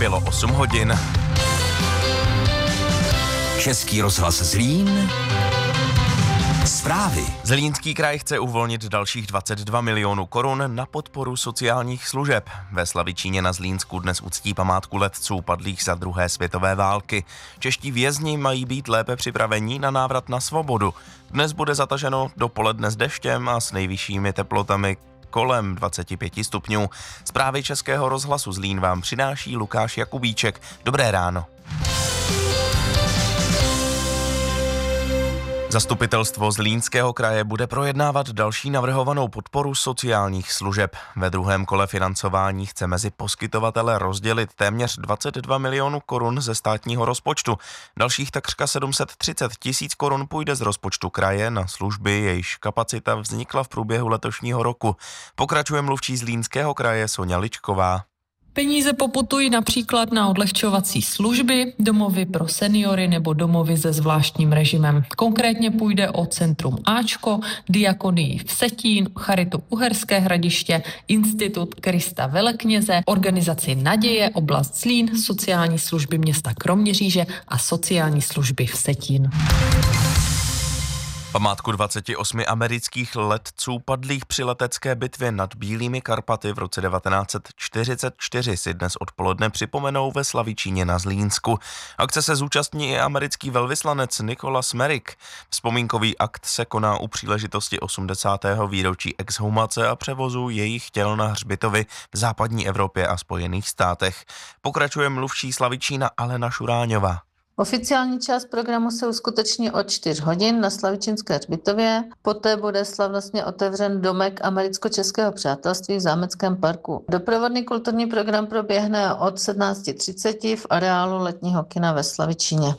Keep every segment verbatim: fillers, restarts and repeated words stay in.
Bylo osm hodin. Český rozhlas Zlín. Zprávy. Zlínský kraj chce uvolnit dalších dvacet dva milionů korun na podporu sociálních služeb. Ve Slavičíně na Zlínsku dnes uctí památku letců padlých za druhé světové války. Čeští vězni mají být lépe připraveni na návrat na svobodu. Dnes bude zataženo dopoledne s deštěm a s nejvyššími teplotami kolem dvacet pět stupňů. Zprávy Českého rozhlasu Zlín vám přináší Lukáš Jakubíček. Dobré ráno. Zastupitelstvo Zlínského kraje bude projednávat další navrhovanou podporu sociálních služeb. Ve druhém kole financování chce mezi poskytovatele rozdělit téměř dvacet dva milionů korun ze státního rozpočtu. Dalších takřka sedm set třicet tisíc korun půjde z rozpočtu kraje na služby, jejichž kapacita vznikla v průběhu letošního roku. Pokračuje mluvčí Zlínského kraje Soňa Ličková. Peníze poputují například na odlehčovací služby, domovy pro seniory nebo domovy se zvláštním režimem. Konkrétně půjde o Centrum Ačko, Diakonii v Vsetín, Charitu Uherské Hradiště, Institut Krista Velekněze, organizaci Naděje, oblast Zlín, sociální služby města Kroměříže a sociální služby Vsetín. Památku dvacet osm amerických letců padlých při letecké bitvě nad Bílými Karpaty v roce devatenáct set čtyřicet čtyři si dnes odpoledne připomenou ve Slavičíně na Zlínsku. Akce se zúčastní i americký velvyslanec Nicholas Merrick. Vzpomínkový akt se koná u příležitosti osmdesátého výročí exhumace a převozu jejich těl na hřbitovy v západní Evropě a Spojených státech. Pokračuje mluvčí Slavičína Alena Šuráňová. Oficiální část programu se uskuteční od čtyř hodin na Slavičínské hřbitově, poté bude slavnostně otevřen domek americko-českého přátelství v Zámeckém parku. Doprovodný kulturní program proběhne od sedmnáct třicet v areálu letního kina ve Slavičíně.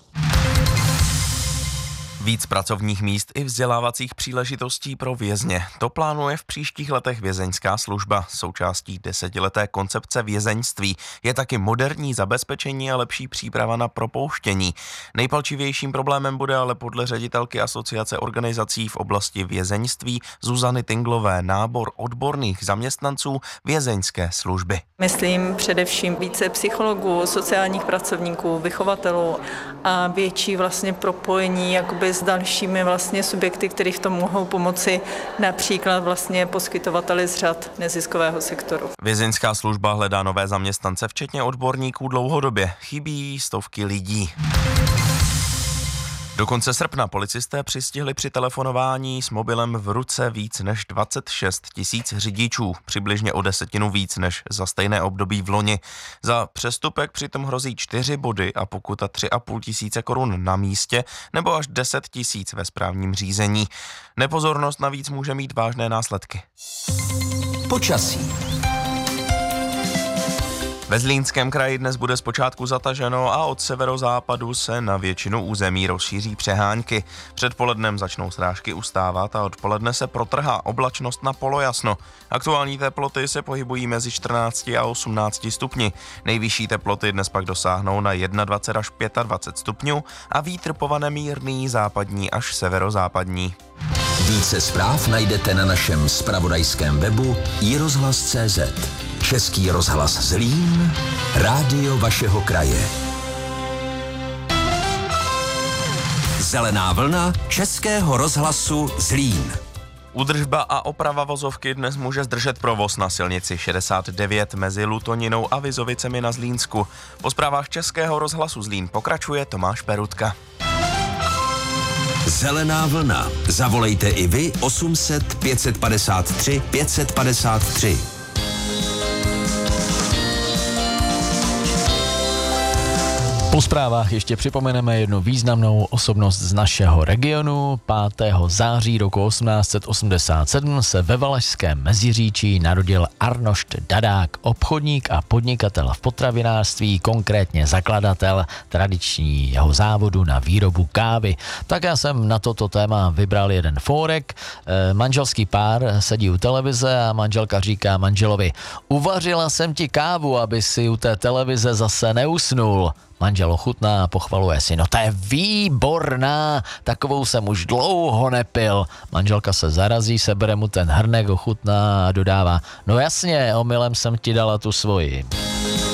Víc pracovních míst i vzdělávacích příležitostí pro vězně. To plánuje v příštích letech vězeňská služba. Součástí desetileté koncepce vězeňství je taky moderní zabezpečení a lepší příprava na propouštění. Nejpalčivějším problémem bude ale podle ředitelky Asociace organizací v oblasti vězeňství Zuzany Tinglové nábor odborných zaměstnanců vězeňské služby. Myslím především více psychologů, sociálních pracovníků, vychovatelů a větší vlastně propojení jakoby s dalšími vlastně subjekty, které v tom mohou pomoci, například vlastně poskytovateli z řad neziskového sektoru. Vězeňská služba hledá nové zaměstnance, včetně odborníků dlouhodobě. Chybí stovky lidí. Do konce srpna policisté přistihli při telefonování s mobilem v ruce víc než dvacet šest tisíc řidičů, přibližně o desetinu víc než za stejné období v loni. Za přestupek přitom hrozí čtyři body a pokuta tři a půl tisíce korun na místě nebo až deset tisíc ve správním řízení. Nepozornost navíc může mít vážné následky. Počasí. Ve Zlínském kraji dnes bude zpočátku zataženo a od severozápadu se na většinu území rozšíří přehánky. Předpolednem začnou srážky ustávat a odpoledne se protrhá oblačnost na polojasno. Aktuální teploty se pohybují mezi čtrnácti a osmnácti stupni. Nejvyšší teploty dnes pak dosáhnou na dvacet jedna až dvacet pět stupňů a vítr povane mírný západní až severozápadní. Více zpráv najdete na našem zpravodajském webu i rozhlas tečka cé zet. Český rozhlas Zlín, rádio vašeho kraje. Zelená vlna Českého rozhlasu Zlín. Údržba a oprava vozovky dnes může zdržet provoz na silnici šedesát devět mezi Lutoninou a Vizovicemi na Zlínsku. Po zprávách Českého rozhlasu Zlín pokračuje Tomáš Perutka. Zelená vlna. Zavolejte i vy osm set pět padesát tři pět padesát tři. Po zprávách ještě připomeneme jednu významnou osobnost z našeho regionu. pátého září roku osmnáct set osmdesát sedm se ve Valašském Meziříčí narodil Arnošt Dadák, obchodník a podnikatel v potravinářství, konkrétně zakladatel tradičního závodu na výrobu kávy. Tak já jsem na toto téma vybral jeden fórek. E, manželský pár sedí u televize a manželka říká manželovi: uvařila jsem ti kávu, aby si u té televize zase neusnul. Manžel ochutná a pochvaluje si: no to je výborná, takovou jsem už dlouho nepil. Manželka se zarazí, sebere mu ten hrnek, ochutná a dodává: no jasně, omylem jsem ti dala tu svoji.